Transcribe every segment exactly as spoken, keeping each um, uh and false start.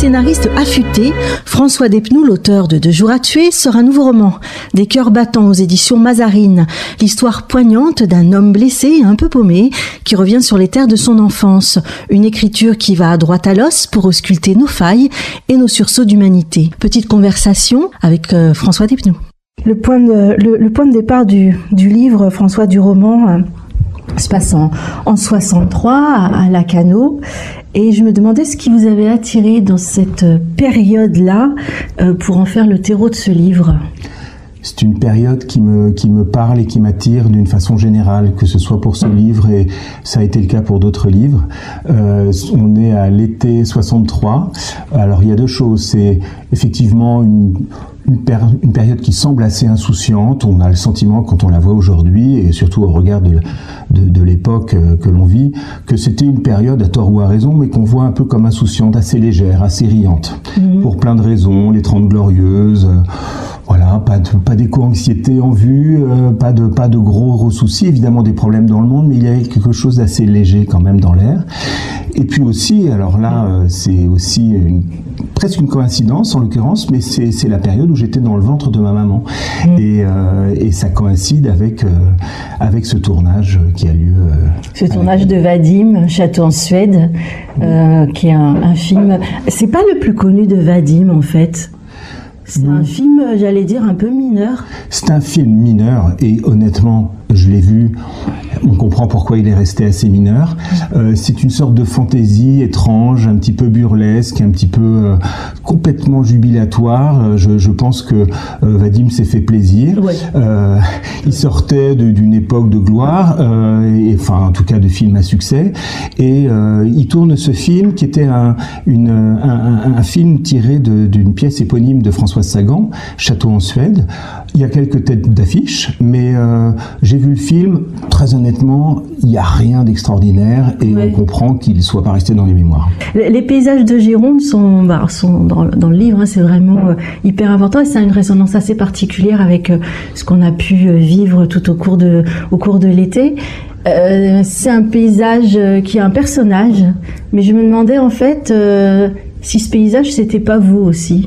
scénariste affûté, François Despnous, l'auteur de Deux jours à tuer, sort un nouveau roman, Des cœurs battants aux éditions Mazarine. L'histoire poignante d'un homme blessé et un peu paumé qui revient sur les terres de son enfance. Une écriture qui va à droite à l'os pour ausculter nos failles et nos sursauts d'humanité. Petite conversation avec euh, François Despnous. Le point de, le, le point de départ du, du livre, François, du roman, euh, se passe en, en soixante-trois à, à Lacanau. Et je me demandais ce qui vous avait attiré dans cette période-là euh, pour en faire le terreau de ce livre. C'est une période qui me, qui me parle et qui m'attire d'une façon générale, que ce soit pour ce livre et ça a été le cas pour d'autres livres. Euh, on est à l'été soixante-trois. Alors il y a deux choses. C'est effectivement une, une, pér- une période qui semble assez insouciante. On a le sentiment, quand on la voit aujourd'hui, et surtout au regard de, de, de l'époque que l'on vit, que c'était une période, à tort ou à raison, mais qu'on voit un peu comme insouciante, assez légère, assez riante. Mmh. Pour plein de raisons, les Trente Glorieuses... Voilà, pas de, pas d'éco-anxiété en vue, euh, pas de, pas de gros, gros soucis, évidemment des problèmes dans le monde, mais il y avait quelque chose d'assez léger quand même dans l'air. Et puis aussi, alors là, euh, c'est aussi une, presque une coïncidence en l'occurrence, mais c'est, c'est la période où j'étais dans le ventre de ma maman. Mmh. Et, euh, et ça coïncide avec, euh, avec ce tournage qui a lieu. Euh, ce tournage de Vadim, Château en Suède, euh, qui est un, un film. C'est pas le plus connu de Vadim en fait. C'est un film, j'allais dire, un peu mineur. C'est un film mineur et honnêtement, je l'ai vu, on comprend pourquoi il est resté assez mineur. Euh, c'est une sorte de fantaisie étrange, un petit peu burlesque, un petit peu euh, complètement jubilatoire. Je, je pense que euh, Vadim s'est fait plaisir. Ouais. Euh, il sortait de, d'une époque de gloire, euh, et, enfin en tout cas de film à succès, et euh, il tourne ce film qui était un, une, un, un, un film tiré de, d'une pièce éponyme de Françoise Sagan, Château en Suède. Il y a quelques têtes d'affiche, mais euh, j'ai vu le film, très honnêtement, il n'y a rien d'extraordinaire et ouais. On comprend qu'il ne soit pas resté dans les mémoires. Les paysages de Gironde sont, bah, sont dans, dans le livre, hein, c'est vraiment euh, hyper important et ça a une résonance assez particulière avec euh, ce qu'on a pu euh, vivre tout au cours de, au cours de l'été. Euh, c'est un paysage euh, qui a un personnage, mais je me demandais en fait euh, si ce paysage c'était pas vous aussi.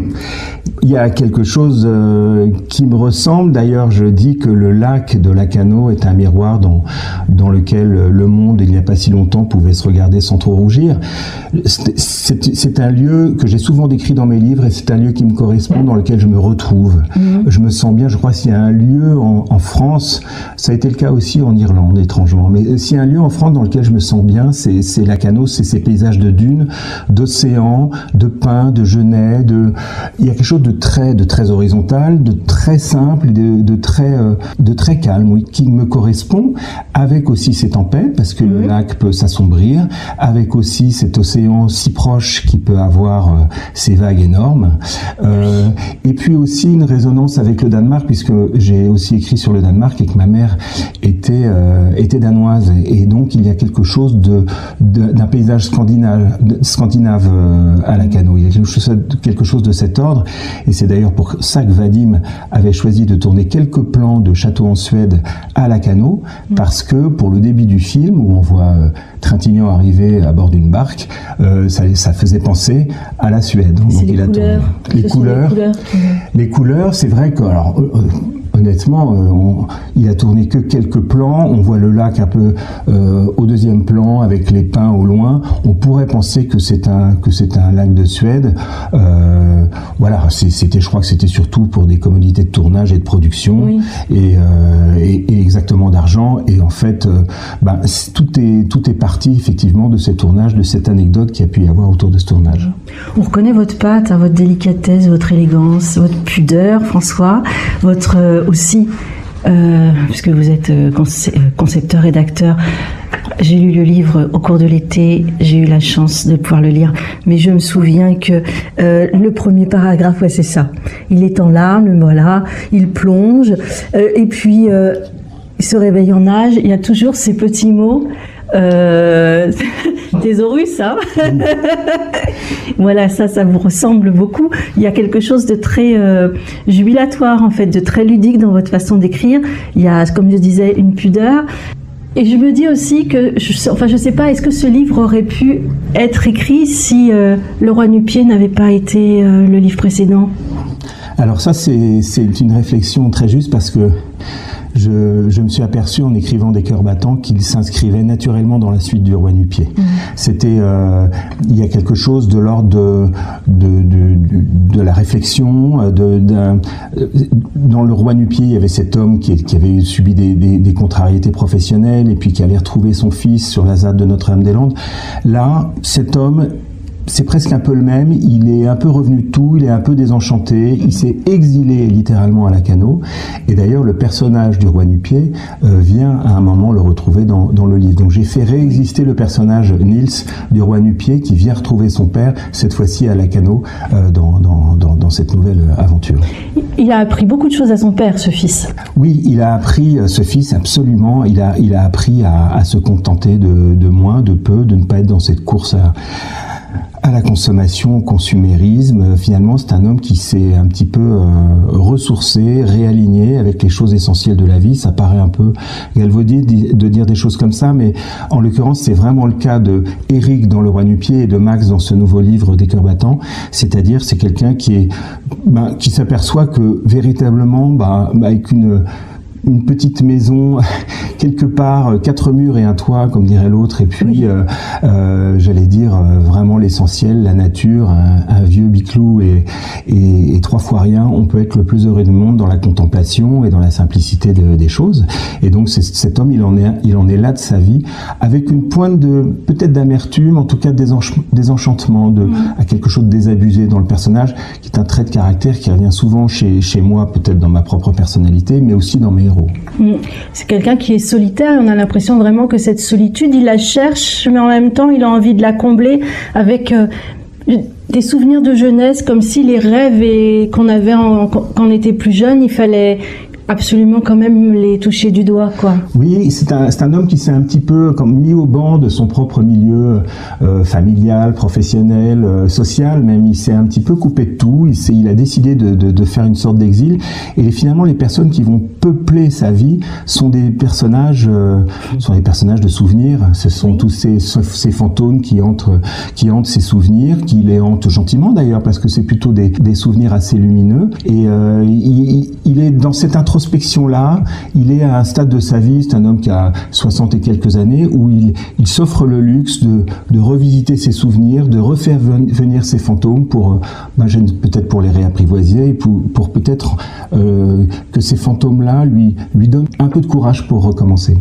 Il y a quelque chose euh, qui me ressemble. D'ailleurs, je dis que le lac de Lacanau est un miroir dans, dans lequel le monde, il n'y a pas si longtemps, pouvait se regarder sans trop rougir. C'est, c'est, c'est un lieu que j'ai souvent décrit dans mes livres et c'est un lieu qui me correspond, dans lequel je me retrouve. Mmh. Je me sens bien. Je crois s'il y a un lieu en, en France, ça a été le cas aussi en Irlande, étrangement, mais s'il y a un lieu en France dans lequel je me sens bien, c'est, c'est Lacanau, c'est ces paysages de dunes, d'océans, de pins, de genêts, de... il y a quelque chose de très, de très horizontal, de très simple, de, de très, euh, de très calme, oui, qui me correspond, avec aussi ces tempêtes, parce que mmh. le lac peut s'assombrir, avec aussi cet océan si proche qui peut avoir euh, ces vagues énormes, euh, et puis aussi une résonance avec le Danemark, puisque j'ai aussi écrit sur le Danemark et que ma mère était, euh, était danoise, et, et donc il y a quelque chose de, de d'un paysage scandinave, scandinave euh, à Lacanau. Il y a quelque chose, quelque chose de cet ordre. Et c'est d'ailleurs pour ça que Vadim avait choisi de tourner quelques plans de Château en Suède à Lacanau, mmh. parce que pour le début du film, où on voit euh, Trintignant arriver à bord d'une barque, euh, ça, ça faisait penser à la Suède. Donc c'est il les, a couleurs. Les, couleurs, les couleurs. Les couleurs, c'est vrai que... Alors, euh, honnêtement, euh, on, il a tourné que quelques plans. On voit le lac un peu euh, au deuxième plan avec les pins au loin. On pourrait penser que c'est un que c'est un lac de Suède. Euh, voilà, c'est, c'était, je crois que c'était surtout pour des commodités de tournage et de production, oui. et, euh, et, et exactement d'argent. Et en fait, euh, bah, tout est tout est parti effectivement de ce tournage, de cette anecdote qu'il y a pu y avoir autour de ce tournage. On reconnaît votre patte, hein, votre délicatesse, votre élégance, votre pudeur, François, votre euh, aussi, euh, puisque vous êtes euh, concepteur, rédacteur. J'ai lu le livre au cours de l'été, j'ai eu la chance de pouvoir le lire, mais je me souviens que euh, le premier paragraphe, ouais, c'est ça. Il est en larmes, le voilà, il plonge, euh, et puis euh, il se réveille en nage. Il y a toujours ces petits mots. Euh, Thésaurus, hein. Voilà, ça, ça vous ressemble beaucoup. Il y a quelque chose de très euh, jubilatoire, en fait, de très ludique dans votre façon d'écrire. Il y a, comme je disais, une pudeur. Et je me dis aussi que, je, enfin je sais pas, est-ce que ce livre aurait pu être écrit si euh, Le Roi Nu-Pieds n'avait pas été euh, le livre précédent? Alors ça, c'est, c'est une réflexion très juste parce que je, je me suis aperçu en écrivant Des cœurs battants qu'il s'inscrivait naturellement dans la suite du Roi Nu-Pieds. Mmh. C'était, euh, il y a quelque chose de l'ordre de, de, de, de la réflexion. De, de, dans Le Roi Nu-Pieds, il y avait cet homme qui, qui avait subi des, des, des contrariétés professionnelles et puis qui allait retrouver son fils sur la Z A D de Notre-Dame-des-Landes. Là, cet homme, c'est presque un peu le même, il est un peu revenu de tout, il est un peu désenchanté, il s'est exilé littéralement à Lacanau, et d'ailleurs le personnage du Roi Nu-Pieds euh, vient à un moment le retrouver dans, dans le livre. Donc j'ai fait réexister le personnage Nils du Roi Nu-Pieds qui vient retrouver son père, cette fois-ci à Lacanau, euh, dans, dans, dans, dans cette nouvelle aventure. Il a appris beaucoup de choses à son père, ce fils. Oui, il a appris, ce fils, absolument, il a, il a appris à, à se contenter de, de moins, de peu, de ne pas être dans cette course à à la consommation, au consumérisme. Finalement, c'est un homme qui s'est un petit peu euh, ressourcé, réaligné avec les choses essentielles de la vie. Ça paraît un peu galvaudé de dire des choses comme ça, mais en l'occurrence, c'est vraiment le cas de Éric dans Le Roi Nu-Pieds et de Max dans ce nouveau livre Des cœurs battants. C'est-à-dire, c'est quelqu'un qui est, ben, qui s'aperçoit que véritablement, ben, avec une une petite maison quelque part, quatre murs et un toit, comme dirait l'autre, et puis oui. euh, euh, j'allais dire euh, vraiment l'essentiel, la nature, un, un vieux biclou et, et, et trois fois rien, on peut être le plus heureux du monde dans la contemplation et dans la simplicité de, des choses. Et donc c'est, cet homme, il en est, il en est là de sa vie, avec une pointe de peut-être d'amertume, en tout cas de désench- désenchantement, de mmh. à quelque chose de désabusé dans le personnage, qui est un trait de caractère qui revient souvent chez chez moi, peut-être dans ma propre personnalité, mais aussi dans mes C'est quelqu'un qui est solitaire et on a l'impression vraiment que cette solitude, il la cherche, mais en même temps, il a envie de la combler avec euh, des souvenirs de jeunesse, comme si les rêves et, qu'on avait en, quand on était plus jeune, il fallait absolument quand même les toucher du doigt, quoi. Oui, c'est un, c'est un homme qui s'est un petit peu comme mis au banc de son propre milieu euh, familial, professionnel, euh, social, même. Il s'est un petit peu coupé de tout. Il, s'est, il a décidé de, de, de faire une sorte d'exil. Et les, finalement, les personnes qui vont peupler sa vie sont des personnages, euh, sont des personnages de souvenirs. Ce sont oui. tous ces, ces fantômes qui hantent, qui hantent ses souvenirs, qui les hantent gentiment d'ailleurs, parce que c'est plutôt des, des souvenirs assez lumineux. Et euh, il, il est dans cette introspection introspection-là, il est à un stade de sa vie, c'est un homme qui a soixante et quelques années, où il, il s'offre le luxe de, de revisiter ses souvenirs, de refaire venir ses fantômes pour, ben, peut-être pour les réapprivoiser, et pour, pour peut-être euh, que ces fantômes-là lui, lui donnent un peu de courage pour recommencer.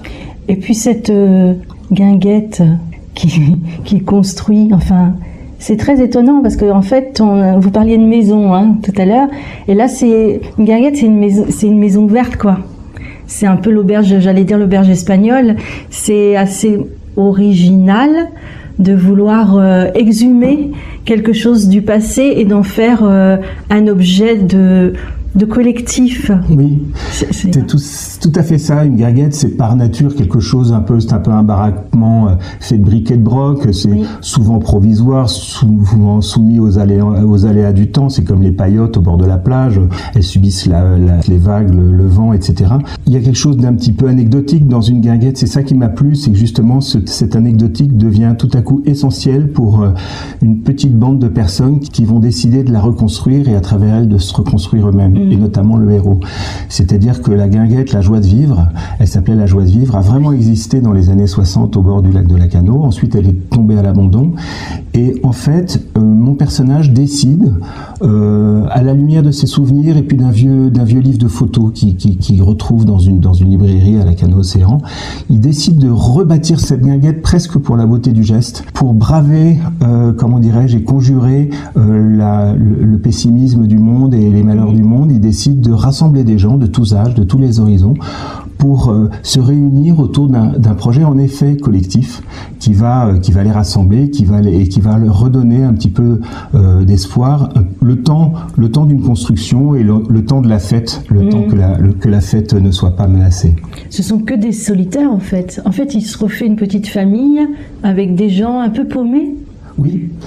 Et puis cette euh, guinguette qui, qui construit, enfin... C'est très étonnant parce que en fait, on, vous parliez de maison hein, tout à l'heure, et là c'est une guinguette, c'est une maison, c'est une maison ouverte quoi. C'est un peu l'auberge, j'allais dire l'auberge espagnole. C'est assez original de vouloir euh, exhumer quelque chose du passé et d'en faire euh, un objet de de collectif. Oui, c'est, c'est... c'est tout, tout à fait ça. Une guinguette, c'est par nature quelque chose un peu, c'est un peu un baraquement fait de briques et de broc. C'est oui. souvent provisoire, souvent soumis aux aléas, aux aléas du temps. C'est comme les paillotes au bord de la plage. Elles subissent la, la, les vagues, le, le vent, et cetera. Il y a quelque chose d'un petit peu anecdotique dans une guinguette. C'est ça qui m'a plu, c'est que justement ce, cet anecdotique devient tout à coup essentiel pour une petite bande de personnes qui vont décider de la reconstruire et à travers elle de se reconstruire eux-mêmes. Et notamment le héros. C'est-à-dire que la guinguette, la joie de vivre, elle s'appelait la joie de vivre, a vraiment existé dans les années soixante au bord du lac de Lacanau. Ensuite, elle est tombée à l'abandon. Et en fait, euh, mon personnage décide, euh, à la lumière de ses souvenirs et puis d'un vieux, d'un vieux livre de photos qu'il qui, qui retrouve dans une, dans une librairie à Lacanau Océan, il décide de rebâtir cette guinguette presque pour la beauté du geste, pour braver, euh, comment dirais-je, et conjurer euh, la, le, le pessimisme du monde et les malheurs du monde. Il décide de rassembler des gens de tous âges, de tous les horizons, pour euh, se réunir autour d'un, d'un projet en effet collectif qui va, euh, qui va les rassembler, qui va les, et qui va leur redonner un petit peu euh, d'espoir, le temps, le temps d'une construction et le, le temps de la fête, le mmh. temps que la, le, que la fête ne soit pas menacée. Ce sont que des solitaires en fait. En fait, il se refait une petite famille avec des gens un peu paumés. Oui.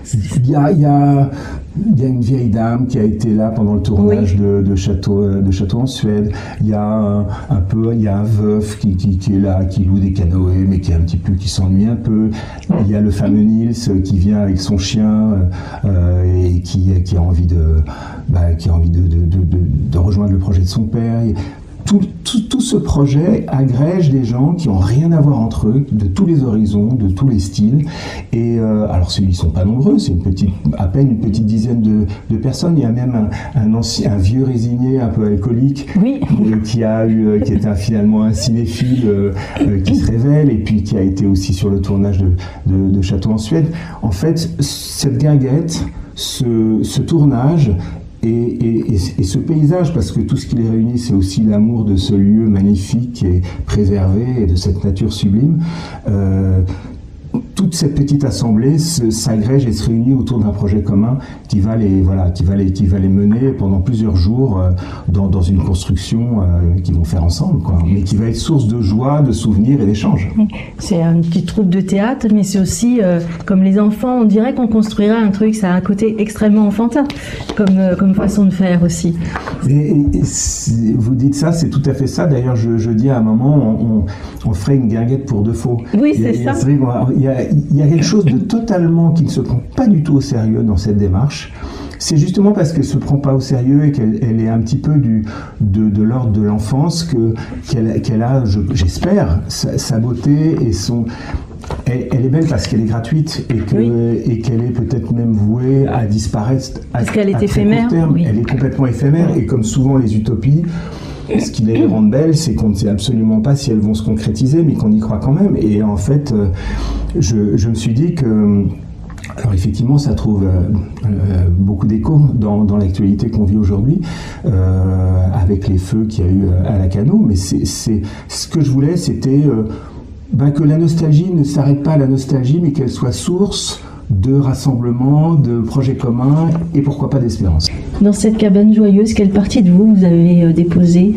Il y a, il y a, il y a une vieille dame qui a été là pendant le tournage oui. de, de, Château, de Château en Suède. Il y a un, un peu, il y a un veuf qui, qui, qui est là, qui loue des canoës, mais qui est un petit peu, qui s'ennuie un peu. Il y a le fameux Nils qui vient avec son chien euh, et qui, qui a envie de, bah, qui a envie de, de, de, de, de rejoindre le projet de son père. Tout, tout, tout ce projet agrège des gens qui n'ont rien à voir entre eux, de tous les horizons, de tous les styles. Et euh, alors, ils ne sont pas nombreux, c'est une petite, à peine une petite dizaine de, de personnes. Il y a même un, un, ancien, un vieux résigné un peu alcoolique oui. euh, qui, a eu, qui était un, finalement un cinéphile euh, euh, qui se révèle et puis qui a été aussi sur le tournage de, de, de Château en Suède. En fait, cette guinguette, ce, ce tournage, Et, et, et ce paysage, parce que tout ce qui les réunit, c'est aussi l'amour de ce lieu magnifique et préservé et de cette nature sublime. Euh, toute cette petite assemblée se, s'agrège et se réunit autour d'un projet commun qui va les, voilà, qui va les, qui va les mener pendant plusieurs jours euh, dans, dans une construction euh, qu'ils vont faire ensemble, quoi, mais qui va être source de joie, de souvenirs et d'échanges. C'est une petite troupe de théâtre, mais c'est aussi, euh, comme les enfants, on dirait qu'on construira un truc, ça a un côté extrêmement enfantin, comme, euh, comme façon de faire aussi. Et, et, et vous dites ça, c'est tout à fait ça. D'ailleurs, je, je dis à un moment, on, on, on ferait une guinguette pour de faux. Oui, c'est il y a, ça. Il y, a, il y a quelque chose de totalement qui ne se prend pas du tout au sérieux dans cette démarche. C'est justement parce qu'elle ne se prend pas au sérieux et qu'elle elle est un petit peu du, de, de l'ordre de l'enfance que, qu'elle, qu'elle a, je, j'espère, sa, sa beauté et son... Elle, elle est belle parce qu'elle est gratuite et, que, oui. et qu'elle est peut-être même vouée à disparaître à, parce qu'elle est à très éphémère, court terme. Oui. Elle est complètement éphémère et comme souvent les utopies, ce qui les rend belles, c'est qu'on ne sait absolument pas si elles vont se concrétiser, mais qu'on y croit quand même. Et en fait, je, je me suis dit que... Alors effectivement, ça trouve euh, euh, beaucoup d'écho dans, dans l'actualité qu'on vit aujourd'hui, euh, avec les feux qu'il y a eu à Lacanau, mais c'est, c'est, ce que je voulais, c'était euh, ben, que la nostalgie ne s'arrête pas à la nostalgie, mais qu'elle soit source de rassemblement, de projets communs et pourquoi pas d'espérance. Dans cette cabane joyeuse, quelle partie de vous vous avez euh, déposée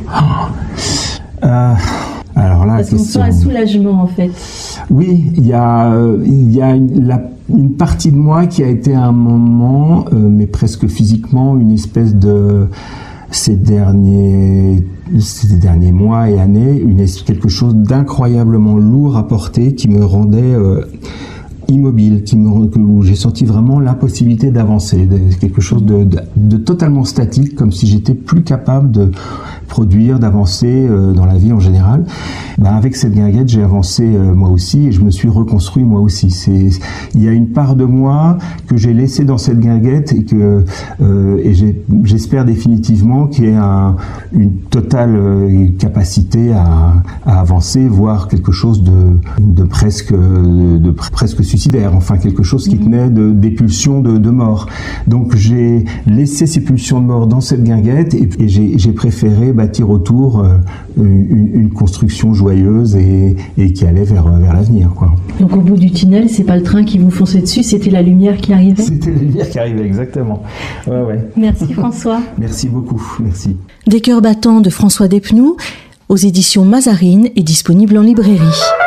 euh, Alors là, Parce qu'on sent un soulagement en fait. Oui, il y a, il y a une, la, une partie de moi qui a été à un moment, euh, mais presque physiquement, une espèce de... Ces derniers, ces derniers mois et années, une, quelque chose d'incroyablement lourd à porter qui me rendait... Euh, immobile, qui me, où j'ai senti vraiment l'impossibilité d'avancer, de, quelque chose de, de, de totalement statique, comme si j'étais plus capable de produire, d'avancer euh, dans la vie en général. Ben, avec cette guinguette, j'ai avancé euh, moi aussi et je me suis reconstruit moi aussi. C'est, il y a une part de moi que j'ai laissée dans cette guinguette et que euh, et j'ai, j'espère définitivement qu'il y ait un, une totale euh, capacité à, à avancer, voire quelque chose de, de presque de, de presque suicidaire, enfin quelque chose qui tenait de, des pulsions de, de mort. Donc j'ai laissé ces pulsions de mort dans cette guinguette et, et j'ai, j'ai préféré bâtir autour euh, une, une construction joyeuse et, et qui allait vers, vers l'avenir, quoi. Donc au bout du tunnel, c'est pas le train qui vous fonçait dessus, c'était la lumière qui arrivait. C'était la lumière qui arrivait, exactement. Ouais, ouais. Merci François. Merci beaucoup, merci. Des cœurs battants de François Despnous aux éditions Mazarine est disponible en librairie.